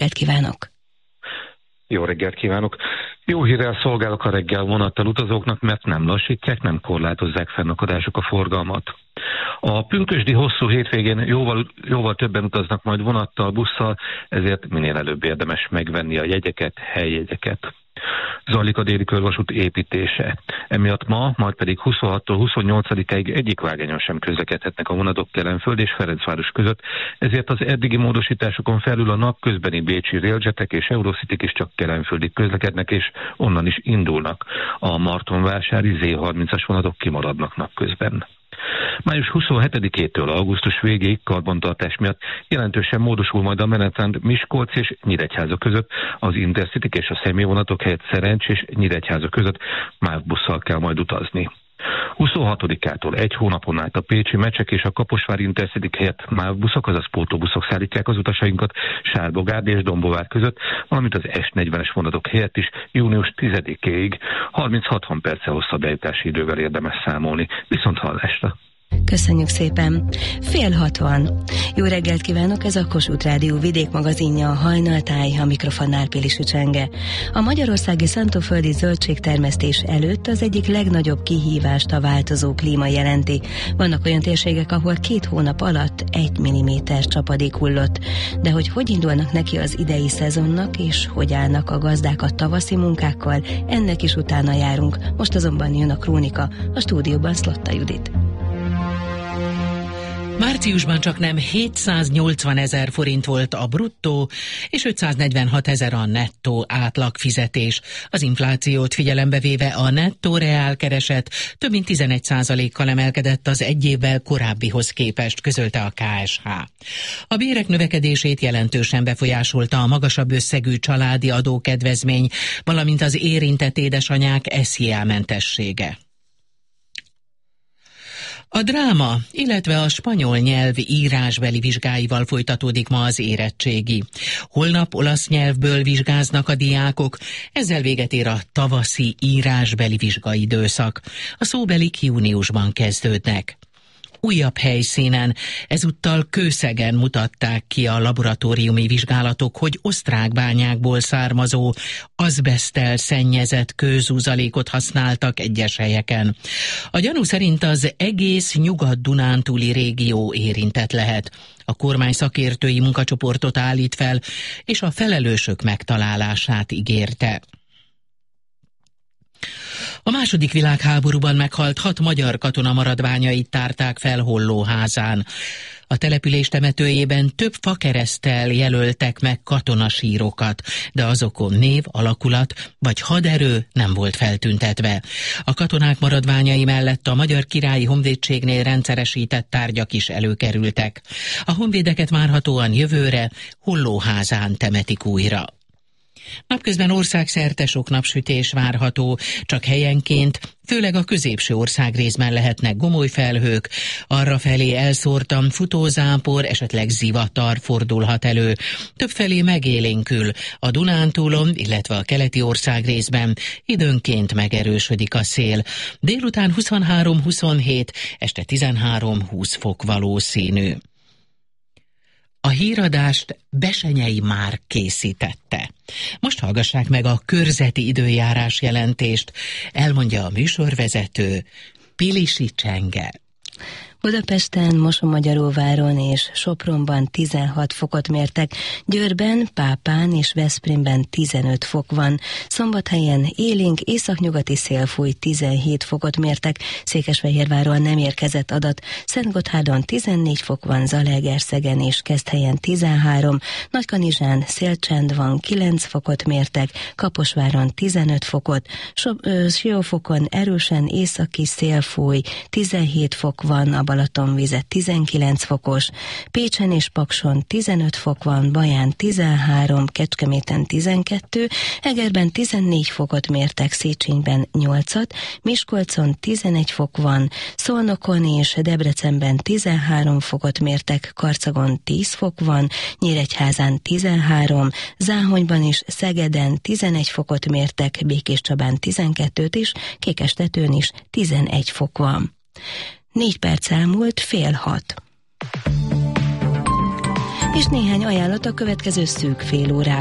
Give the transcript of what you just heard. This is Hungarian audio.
Kívánok! Jó reggelt kívánok! Jó hírrel szolgálok a reggel vonattal utazóknak, mert nem lassítják, nem korlátozzák fennakadások a forgalmat. A pünkösdi hosszú hétvégén jóval többen utaznak majd vonattal, busszal, ezért minél előbb érdemes megvenni a jegyeket, helyjegyeket. Zajlik a déli körvasút építése. Emiatt ma, majd pedig 26-tól 28-ig egyik vágányon sem közlekedhetnek a vonatok Kelenföld és Ferencváros között, ezért az eddigi módosításokon felül a napközbeni bécsi railjetek és Eurocityk is csak Kelenföldig közlekednek, és onnan is indulnak. A martonvásári Z30-as vonatok kimaradnak napközben. Május 27-től augusztus végéig karbantartás miatt jelentősen módosul majd a menetrend Miskolc és Nyíregyháza között, az Intercityk és a személyvonatok helyett Szerencs és Nyíregyháza között MÁV busszal kell majd utazni. 26-ától egy hónapon át a pécsi Mecsek és a Kaposvári Intercityk helyett MÁV buszok, azaz pótlóbuszok szállítják az utasainkat Sárbogárd és Dombóvár között, valamint az S40-es vonatok helyett is június 10-ig 30-60 perccel hosszabb eljutási idővel érdemes számolni. Viszont hallásra! Köszönjük szépen! 5:60. Jó reggelt kívánok, ez a Kossuth Rádió vidékmagazinja, a Hajnaltáj, a mikrofonnál Pilisi Csenge. A magyarországi szántóföldi zöldségtermesztés előtt az egyik legnagyobb kihívást a változó klíma jelenti. Vannak olyan térségek, ahol 2 hónap alatt 1 mm csapadék hullott. De hogy indulnak neki az idei szezonnak, és hogy állnak a gazdák a tavaszi munkákkal, ennek is utána járunk. Most azonban jön a krónika, a stúdióban Szlotta Judit. Márciusban csaknem 780 000 forint volt a bruttó, és 546 000 a nettó átlagfizetés. Az inflációt figyelembe véve a nettó reálkereset több mint 11%-kal emelkedett az egy évvel korábbihoz képest, közölte a KSH. A bérek növekedését jelentősen befolyásolta a magasabb összegű családi adókedvezmény, valamint az érintett édesanyák SZIA-mentessége. A dráma, illetve a spanyol nyelv írásbeli vizsgáival folytatódik ma az érettségi. Holnap olasz nyelvből vizsgáznak a diákok, ezzel véget ér a tavaszi írásbeli vizsgaidőszak. A szóbelik júniusban kezdődnek. Újabb helyszínen, ezúttal Kőszegen mutatták ki a laboratóriumi vizsgálatok, hogy osztrák bányákból származó azbeszttel szennyezett kőzúzalékot használtak egyes helyeken. A gyanú szerint az egész Nyugat-Dunántúli régió érintett lehet. A kormány szakértői munkacsoportot állít fel, és a felelősök megtalálását ígérte. A második világháborúban meghalt 6 magyar katona maradványait tárták fel Hollóházán. A település temetőjében több fakereszttel jelöltek meg katonasírokat, de azokon név, alakulat vagy haderő nem volt feltüntetve. A katonák maradványai mellett a Magyar Királyi Honvédségnél rendszeresített tárgyak is előkerültek. A honvédeket várhatóan jövőre Hollóházán temetik újra. Napközben országszerte sok napsütés várható, csak helyenként, főleg a középső országrészben lehetnek gomoly felhők, arrafelé elszórtan futózápor, esetleg zivatar fordulhat elő. Többfelé megélénkül, a Dunántúlon, illetve a keleti országrészben időnként megerősödik a szél. Délután 23-27, este 13-20 fok valószínű. A híradást Besenyei Márk készítette. Most hallgassák meg a körzeti időjárás jelentést, elmondja a műsorvezető Pilisi Csenge. Budapesten, Mosonmagyaróváron és Sopronban 16 fokot mértek, Győrben, Pápán és Veszprémben 15 fok van, Szombathelyen élénk északnyugati szél fúj, 17 fokot mértek, Székesfehérváron nem érkezett adat, Szentgotthárdon 14 fok van, Zalaegerszegen és Keszthelyen 13, Nagykanizsán szélcsend van, 9 fokot mértek, Kaposváron 15 fokot, Siófokon erősen északi szél fúj, 17 fok van, a Balatonvize 19 fokos, Pécsen és Pakson 15 fok van, Baján 13, Kecskeméten 12, Egerben 14 fokot mértek, Széchenyben 8-at, Miskolcon 11 fok van, Szolnokon és Debrecenben 13 fokot mértek, Karcagon 10 fok van, Nyíregyházán 13, Záhonyban és Szegeden 11 fokot mértek, Békéscsabán 12-t is, Kékestetőn is 11 fok van. 4 perc elmúlt 5:30. és néhány ajánlat a következő szűk fél órában.